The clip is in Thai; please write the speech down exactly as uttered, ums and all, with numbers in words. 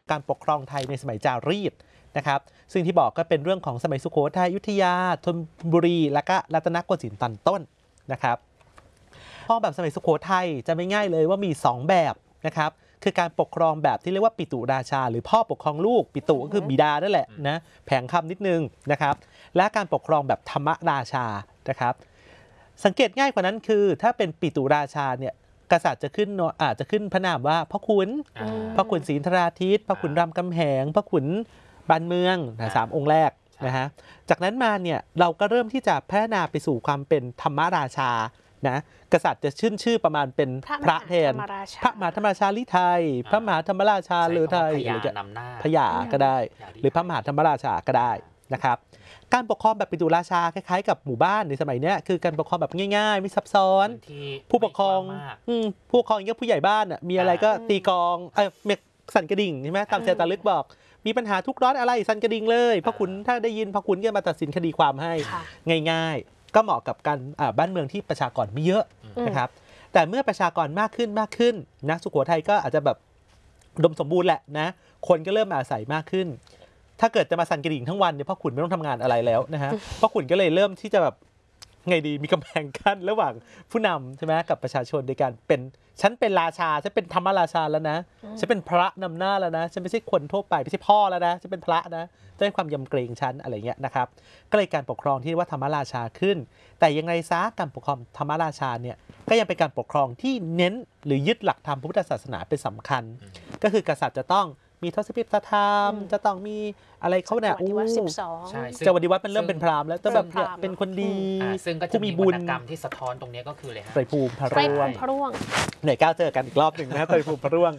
การปกครองไทยในสมัยจารีตนะครับซึ่งที่บอกก็เป็นเรื่องของสมัยสุโขทัยอยุธยาธนบุรีและก็รัตนโกสินทร์ตอนต้นนะครับพอแบบสมัยสุโขทัยจะไม่ง่ายเลยว่ามีสองแบบนะครับคือการปกครองแบบที่เรียกว่าปิตุราชาหรือพ่อปกครองลูกปิตุก็คือบิดานั่นแหละนะแผงคำนิดนึงนะครับและการปกครองแบบธรรมราชานะครับสังเกตง่ายกว่านั้นคือถ้าเป็นปิตุราชาเนี่ยกษัตริย์จะขึ้นอาจจะขึ้นพระนามว่าพ่อขุนพ่อขุนศรีนทราทิตพ่อขุนรามคำแหงพ่อขุนบ้านเมืองนะสามองค์แรกนะฮะจากนั้นมาเนี่ยเราก็เริ่มที่จะพัฒนาไปสู่ความเป็นธรรมราชานะกษัตริย์จะชื่นชื่อประมาณเป็นพระแทนพระมหาธรรมราชาลิไทยพระมหาธรรมราชาหรือไทยหรือจะพญาก็ได้หรือพระมหาธรรมราชาก็ได้นะครับการปกครองแบบปิตุราชาคล้ายๆกับหมู่บ้านในสมัยนี้คือการปกครองแบบง่ายๆไม่ซับซ้อนผู้ปกครองผู้ปกครองอย่างผู้ใหญ่บ้านมีอะไรก็ตีกองเออเมกสั่นกระดิ่งใช่ไหมตามเสียตาลึกบอกมีปัญหาทุกร้อนอะไรสั่นกระดิ่งเลยพระขุนถ้าได้ยินพระขุนก็มาตัดสินคดีความให้ง่ายๆก็เหมาะกับการบ้านเมืองที่ประชากรไม่เยอะนะครับแต่เมื่อประชากรมากขึ้นมากขึ้นนะสุโขทัยก็อาจจะแบบอุดมสมบูรณ์แหละนะคนก็เริ่มอาศัยมากขึ้นถ้าเกิดจะมาสั่นกระดิ่งทั้งวันเนี่ยพ่อขุนไม่ต้องทำงานอะไรแล้วนะฮะพ่อขุนก็เลยเริ่มที่จะแบบไงดีมีกำแพงกั้นระหว่างผู้นำใช่ไหมกับประชาชนในการเป็นฉันเป็นราชาฉันเป็นธรรมราชาแล้วนะฉันเป็นพระนำหน้าแล้วนะฉันไม่ใช่คนทั่วไปไม่ใช่พ่อแล้วนะฉันเป็นพระนะต้องให้ความยำเกรงฉันอะไรเงี้ยนะครับก็เลยการปกครองที่ว่าธรรมราชาขึ้นแต่ยังไงซะการปกครองธรรมราชาเนี่ยก็ยังเป็นการปกครองที่เน้นหรือยึดหลักธรรมพุทธศาสนาเป็นสำคัญก็คือกษัตริย์จะต้องมีทศพิธธรรมจะต้องมีอะไรเขาเนี่ยอู้เจ้าวัดิวัฒน์มันเริ่มเป็นพราหมณ์แล้วแต่แบบเนี่ยเป็นคนดีซึ่งก็จะมีวรรณกรรมที่สะท้อนตรงนี้ก็คือเลยฮะไตรภูมิพระร่วงเหนื่อยก้าวเจอกันอีกรอบหนึ่งนะไตรภูมิพระร่วง